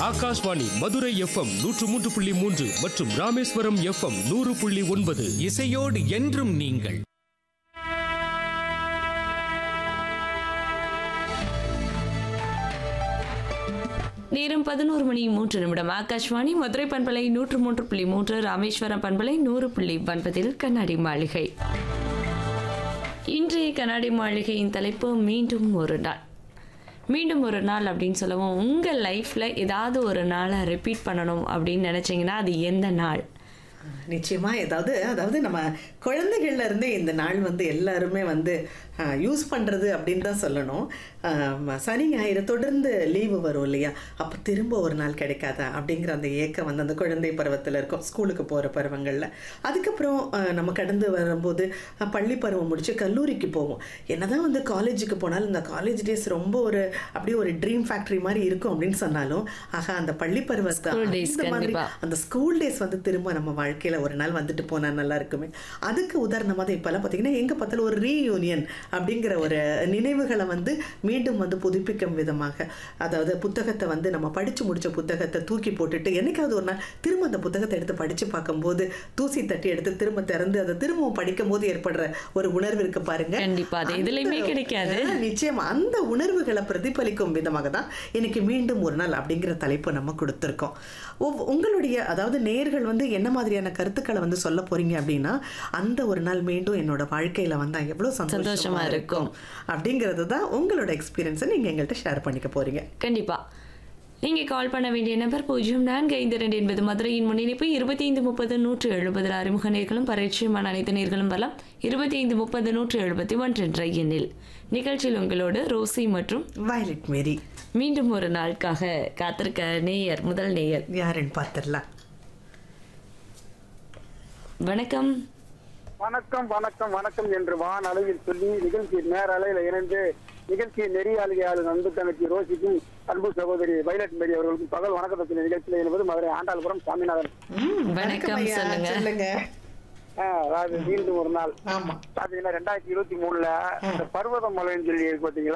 Akashvani Madurai FM 103.3 மற்றும் Rameswaram FM 100.9. இசையோடு என்றும் நீங்கள். நேரம் 11:03. ஆகாஷ்வாணி மதுரை பண்பலை 103.3, ராமேஸ்வரம் பண்பலை 100.9 கண்ணாடி மாளிகை. இன்றைய கண்ணாடி மாளிகையின் தலைப்பு மீண்டும் ஒரு நாள். மீண்டும் ஒரு நாள் அப்படின்னு சொல்லவும், உங்கள் லைஃப்பில் ஏதாவது ஒரு நாளை ரிப்பீட் பண்ணணும் அப்படின்னு நினச்சிங்கன்னா அது எந்த நாள்? நிச்சயமா அதாவது நம்ம குழந்தைகள்ல இருந்தே இந்த நாள் எல்லாருமே யூஸ் பண்றது அப்படின்னு தான் சொல்லணும். சனி ஞாயிறு தொடர்ந்து லீவு வரும் இல்லையா, அப்போ திரும்ப ஒரு நாள் கிடைக்காதா அப்படிங்கிற அந்த ஏக்கம் அந்த குழந்தை பருவத்தில் இருக்கும், ஸ்கூலுக்கு போகிற பருவங்களில். அதுக்கப்புறம் நம்ம கடந்து வரும்போது பள்ளி பருவம் முடிச்சு கல்லூரிக்கு போவோம். என்னதான் காலேஜுக்கு போனாலும் இந்த காலேஜ் டேஸ் ரொம்ப அப்படியே ஒரு ட்ரீம் ஃபேக்ட்ரி மாதிரி இருக்கும் அப்படின்னு சொன்னாலும், ஆகா அந்த பள்ளி பருவத்தை அந்த ஸ்கூல் டேஸ் திரும்ப நம்ம வாழ்க்கையில் ஒரு நாள் வந்துட்டு போனால் நல்லா இருக்குமே. அதுக்கு உதாரணமாக தான் இப்போல்லாம் பார்த்தீங்கன்னா எங்கே பார்த்தாலும் ஒரு ரீயூனியன் அப்படிங்கிற ஒரு நினைவுகளை மீண்டும் புதுப்பிக்கும் விதமாக, அதாவது புத்தகத்தை நம்ம படித்து முடித்த புத்தகத்தை தூக்கி போட்டுட்டு என்னைக்காவது ஒரு நாள் திரும்ப அந்த புத்தகத்தை எடுத்து படித்து பார்க்கும்போது தூசி தட்டி எடுத்து திரும்ப திறந்து அதை திரும்பவும் படிக்கும் போது ஏற்படுற ஒரு உணர்வு இருக்கு பாருங்க. கிடைக்காது. நிச்சயமா அந்த உணர்வுகளை பிரதிபலிக்கும் விதமாக தான் இன்னைக்கு மீண்டும் ஒரு நாள் அப்படிங்கிற தலைப்பு நம்ம கொடுத்துருக்கோம். உங்களுடைய அதாவது நேயர்கள் என்ன மாதிரியான கருத்துக்களை சொல்ல போறீங்க அப்படின்னா, அந்த ஒரு நாள் மீண்டும் என்னோட வாழ்க்கையில வந்தா எவ்வளவு சந்தோஷமா இருக்கும் அப்படிங்கிறது தான் உங்களோட எக்ஸ்பீரியன்ஸை நீங்க எங்கள்கிட்ட ஷேர் பண்ணிக்க போறீங்க. கண்டிப்பா நீங்க கால் பண்ண வேண்டிய நம்பர் 0452 என்பது மதுரையின் முன்னிணைப்பு. 2530-170 அறிமுக நேர்களும் பரிச்சயமான அனைத்து நேர்களும் வரலாம். 2530-171 என்ற எண்ணில். நிகழ்ச்சியில் உங்களோடு ரோசி மற்றும் வயலட் மேரி. மீண்டும் ஒரு நாளுக்காக காத்திருக்க நேயர், முதல் நேயர் யாருன்னு பார்த்துடலாம். வணக்கம். வணக்கம் வணக்கம் வணக்கம் என்று வான் அளவில் சொல்லி நிகழ்ச்சி நேர அளவில் இணைந்து நிகழ்ச்சியை நெறியாளியாளர் அன்பு தங்கச்சி ரோசிக்கும் அன்பு சகோதரி வயலட் மேரி அவர்களுக்கும் பகல் வணக்கத்தின் நிகழ்ச்சியில் என்பது மதுரை ஆண்டாள்புரம் சாமிநாதன். வணக்கம் சொல்லுங்க. அதாவது மீண்டும் ஒரு நாள் பாத்தீங்கன்னா 2023 இந்த பர்வத மலைன்னு சொல்லி பார்த்தீங்களா,